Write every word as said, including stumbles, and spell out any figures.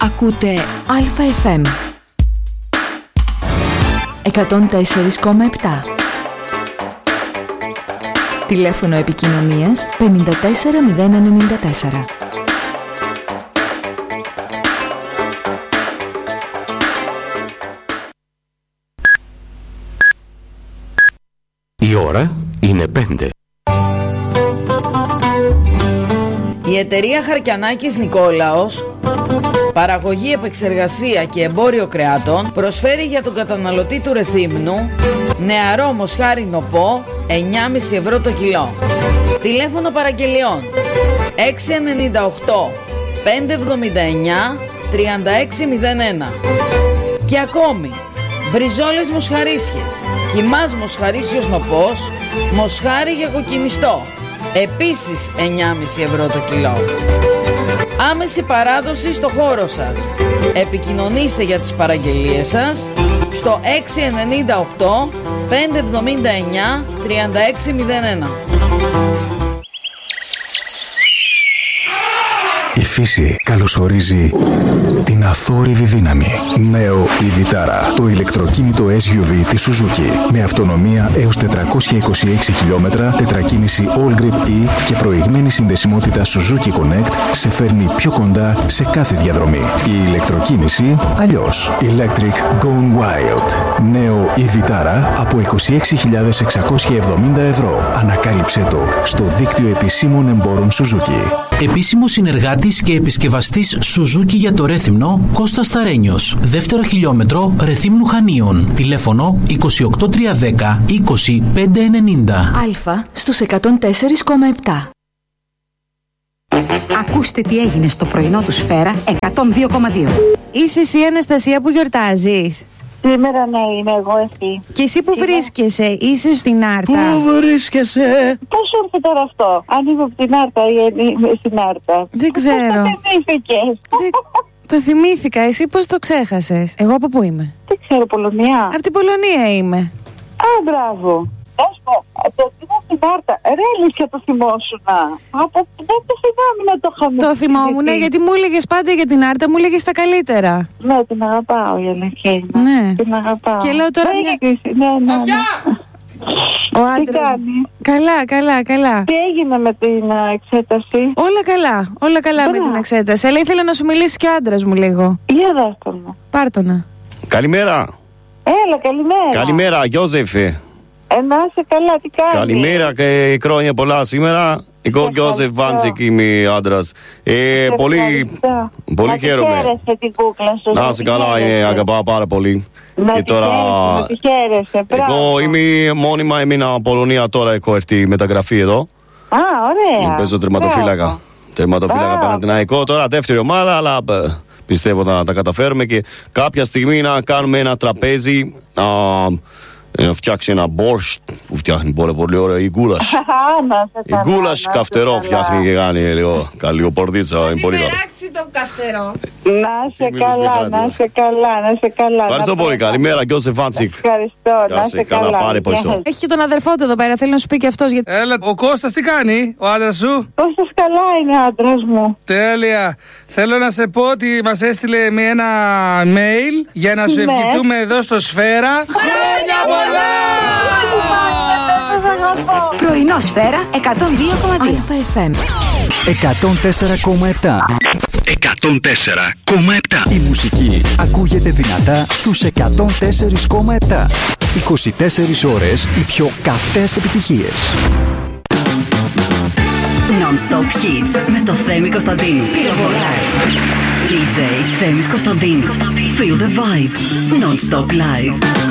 Ακούτε Αλφα εφ εμ εκατόν τέσσερα κόμμα επτά. Τηλέφωνο επικοινωνίας πέντε τέσσερα μηδέν εννιά τέσσερα. Η ώρα είναι πέντε. Η εταιρεία Χαρκιανάκης Νικόλαος, παραγωγή, επεξεργασία και εμπόριο κρεάτων, προσφέρει για τον καταναλωτή του Ρεθύμνου νεαρό μοσχάρι νοπό εννιά κόμμα πέντε ευρώ το κιλό. Τηλέφωνο παραγγελιών έξι εννιά οκτώ πέντε εβδομήντα εννιά τριάντα έξι μηδέν ένα. Και ακόμη μπριζόλες μοσχαρίσιες, κιμάς μοσχαρίσιος νοπός, μοσχάρι για κοκκινιστό, επίσης εννιά κόμμα πέντε ευρώ το κιλό. Άμεση παράδοση στο χώρο σας. Επικοινωνήστε για τις παραγγελίες σας στο έξι εννιά οκτώ πέντε εβδομήντα εννιά τριάντα έξι μηδέν ένα. Η φύση καλωσορίζει την αθόρυβη δύναμη. Νέο η Vitara, το ηλεκτροκίνητο ες γιου βι της Suzuki. Με αυτονομία έως τετρακόσια είκοσι έξι χιλιόμετρα, τετρακίνηση All Grip E και προηγμένη συνδεσιμότητα Suzuki Connect σε φέρνει πιο κοντά σε κάθε διαδρομή. Η ηλεκτροκίνηση αλλιώς. Electric Gone Wild. Νέο η Vitara από είκοσι έξι χιλιάδες εξακόσια εβδομήντα ευρώ. Ανακάλυψε το στο δίκτυο επισήμων εμπόρων Suzuki. Επίσημο συνεργάτης και επισκευαστής Suzuki για το Ρέθυμνο, Κώστας Σταρένιος. Δεύτερο χιλιόμετρο Ρεθύμνου Χανίων. Τηλέφωνο είκοσι οκτώ τριακόσια δέκα είκοσι πέντε ενενήντα. Αλφα στους εκατόν τέσσερα κόμμα επτά. Ακούστε τι έγινε στο πρωινό του Σφαίρα εκατόν δύο κόμμα δύο. Είσαι εσύ, Αναστασία, που γιορτάζεις? Σήμερα ναι, είμαι εγώ εσύ. Και εσύ που είμαι... βρίσκεσαι, είσαι στην Άρτα? Πού βρίσκεσαι? Πώς σου έρθει τώρα αυτό? Αν είμαι από την Άρτα ή είμαι στην Άρτα? Δεν ξέρω. Πώς το θυμήθηκες? Δεν... Το θυμήθηκα, εσύ πώς το ξέχασες? Εγώ από πού είμαι? Δεν ξέρω, Πολωνία. Από την Πολωνία είμαι. Α, μπράβο. Έσπο, το θυμώ στην Άρτα. Ρε, αλήθεια το θυμόσουνα? Από... Δεν το θυμάμαι να το είχαμε. Το θυμόμουν, γιατί... γιατί μου έλεγες πάντα για την Άρτα, μου έλεγες τα καλύτερα. Ναι, την αγαπάω, η αλήθεια είναι. Ναι. Την αγαπάω. Και λέω τώρα μια... Ναι, ναι, ναι. Ο άντρας. Καλά, καλά, καλά. Τι έγινε με την uh, εξέταση? Όλα καλά, όλα καλά. Μπρά. Με την εξέταση. Αλλά ήθελα να σου μιλήσει και ο άντρας μου λίγο. Για δάσκαλο μου. Πάρτονα. Καλημέρα. Έλα, καλημέρα. Καλημέρα, Γιώζεφε. Ε, να είσαι καλά, τι κάνεις? Καλημέρα και χρόνια πολλά σήμερα. Εγώ Γιώζεφ Βάντσικ είμαι άντρας. Ε, πολύ πολύ χαίρομαι. Χαίρεσαι την κούκλα σου. Να είσαι καλά, είναι, αγαπάω πάρα πολύ. Να και τη τώρα... χαίρεσαι, να τη χαίρεσαι. Εγώ είμαι μόνιμα, έμεινα Πολωνία, τώρα έχω έρθει μεταγραφή εδώ. Α, ωραία. Παίζω τερματοφύλακα. Τερματοφύλακα Παναθηναϊκό, τώρα δεύτερη ομάδα, αλλά πιστεύω να τα καταφέρουμε και κάποια στιγμή να κάνουμε ένα τραπέζι, να, να φτιάξει ένα μπορσ που φτιάχνει πολύ πολύ ωραία, η γκούλας. Η γκούλας καυτερό φτιάχνει και κάνει λίγο καλή πορδίτσα, είναι πολύ καλό. Τον καυτερό. Να είσαι καλά, να είσαι καλά, να είσαι καλά. Ευχαριστώ πολύ, καλημέρα, Γιώζεφ Βάντσικ. Ευχαριστώ, να είσαι καλά. Πάρε πίσω. Έχει και τον αδερφό του εδώ πέρα, θέλει να σου πει και αυτός. Γιατί... Έλα, ο Κώστας τι κάνει, ο άντρας σου? Κώστας καλά είναι, άντρας μου. Τέλεια. Θέλω να σε πω ότι μας έστειλε με ένα mail για να σου ευχηθούμε εδώ στο Σφαίρα. Χρόνια πολλά! Πρωινό Σφαίρα εκατόν δύο κόμμα δύο. Αλφα εφ εμ εκατόν τέσσερα κόμμα επτά. εκατόν τέσσερα κόμμα επτά. Η μουσική ακούγεται δυνατά στους εκατόν τέσσερα κόμμα επτά. είκοσι τέσσερις ώρες οι πιο καυτές επιτυχίες. Non-stop hits με το Θέμη Κωνσταντίνου. Πυροβολάει. ντι τζέι Θέμης Κωνσταντίνου. Feel the vibe. Non-stop live.